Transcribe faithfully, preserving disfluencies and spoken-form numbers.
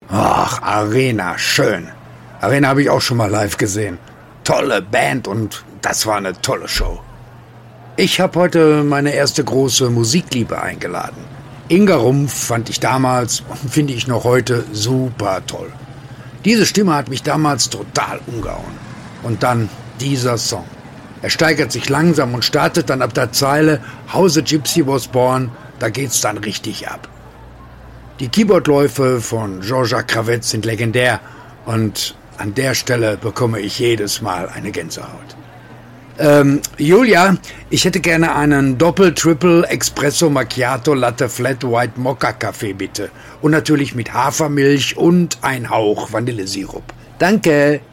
Ach, Arena, schön. Arena habe ich auch schon mal live gesehen. Tolle Band und das war eine tolle Show. Ich habe heute meine erste große Musikliebe eingeladen. Inga Rumpf fand ich damals und finde ich noch heute super toll. Diese Stimme hat mich damals total umgehauen. Und dann dieser Song. Er steigert sich langsam und startet dann ab der Zeile How the Gypsy was born, da geht's dann richtig ab. Die Keyboardläufe von Jean-Jacques Kravetz sind legendär und an der Stelle bekomme ich jedes Mal eine Gänsehaut. Ähm, Julia, ich hätte gerne einen Doppel-Triple Espresso Macchiato Latte Flat White Mocha Kaffee bitte. Und natürlich mit Hafermilch und ein Hauch Vanillesirup. Danke.